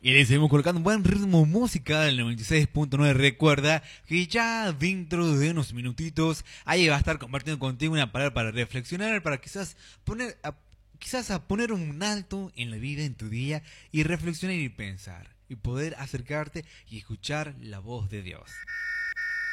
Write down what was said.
Y le seguimos colocando un buen ritmo musical del 96.9. Recuerda que ya dentro de unos minutitos ahí va a estar compartiendo contigo una palabra para reflexionar, para quizás a poner un alto en la vida, en tu día, y reflexionar y pensar, y poder acercarte y escuchar la voz de Dios.